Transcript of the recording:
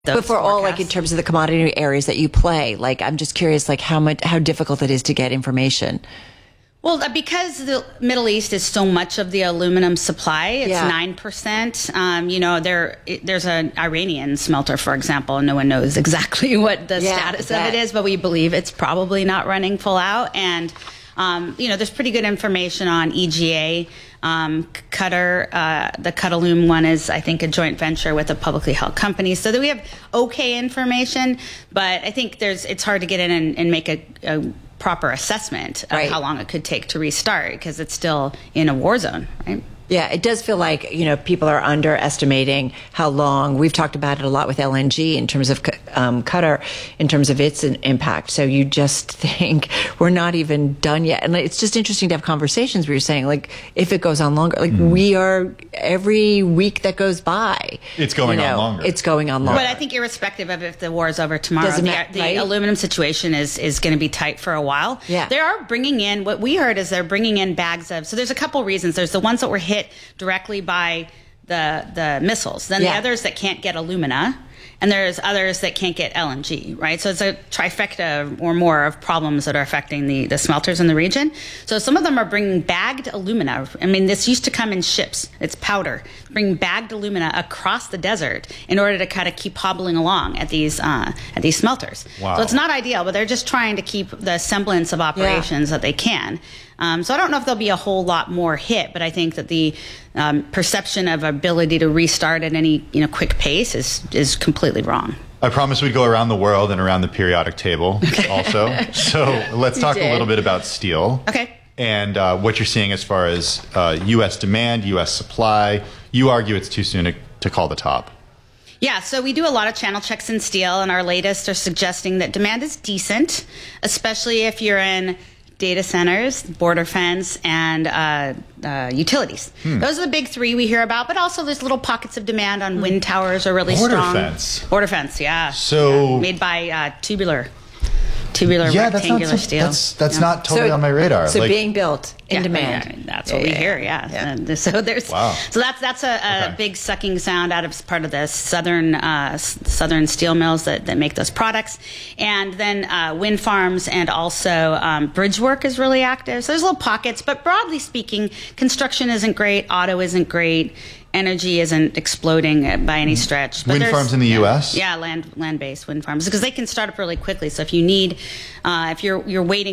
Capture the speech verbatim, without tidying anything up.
But for all, like in terms of the commodity areas that you play, like I'm just curious, like how much, how difficult it is to get information. Well, because the Middle East is so much of the aluminum supply, it's Yeah. nine percent. Um, you know, there it, there's an Iranian smelter, for example, and no one knows exactly what the Yeah, status that- of it is, but we believe it's probably not running full out. And um, you know, there's pretty good information on E G A. Um, Qatar, uh, the Qatalum one is, I think, a joint venture with a publicly held company, so that we have okay information. But I think there's it's hard to get in and, and make a, a proper assessment of Right. how long it could take to restart because it's still in a war zone, right? Yeah, it does feel like, you know, people are underestimating how long. We've talked about it a lot with L N G in terms of um, Qatar, in terms of its impact. So you just think we're not even done yet. And it's just interesting to have conversations where you're saying, like, if it goes on longer, like mm. we are, every week that goes by. It's going you know, on longer. It's going on longer. But I think irrespective of if the war is over tomorrow, Doesn't the, matter, the right? aluminum situation is, is going to be tight for a while. Yeah. They are bringing in, what we heard is they're bringing in bags of, so there's a couple reasons. There's the ones that were hit directly by the the missiles. Then Yeah. the others that can't get alumina, and there's others that can't get L N G, right? So it's a trifecta or more of problems that are affecting the, the smelters in the region. So some of them are bringing bagged alumina. I mean, this used to come in ships. It's powder. Bring bagged alumina across the desert in order to kind of keep hobbling along at these uh, at these smelters. Wow. So it's not ideal, but they're just trying to keep the semblance of operations that they can. Um, so I don't know if there'll be a whole lot more hit, but I think that the um, perception of ability to restart at any you know quick pace is is completely wrong. I promised we'd go around the world and around the periodic table also. So let's talk did. a little bit about steel. Okay. And uh, what you're seeing as far as uh, U S demand, U S supply. You argue it's too soon to, to call the top. Yeah, so we do a lot of channel checks in steel, and our latest are suggesting that demand is decent, especially if you're in data centers, border fence, and uh, uh, utilities. Hmm. Those are the big three we hear about, but also there's little pockets of demand on wind towers are really Border strong. fence. Border fence, yeah. So yeah. Made by uh, tubular, tubular yeah, that's not rectangular so- steel. That's that's Yeah. not totally on my radar. So Like, being built in Yeah, demand. yeah, that's what we Yeah, hear. yeah, Yeah. yeah. And so there's Wow. so that's that's a, a Okay. big sucking sound out of part of the southern uh, s- southern steel mills that, that make those products, and then uh, wind farms and also um, bridge work is really active. So there's little pockets, but broadly speaking, construction isn't great, auto isn't great. Energy isn't exploding uh, by any stretch. But Wind there's- farms in the yeah, U S? Yeah, land land based wind farms because they can start up really quickly. So if you need, uh, if you're you're waiting.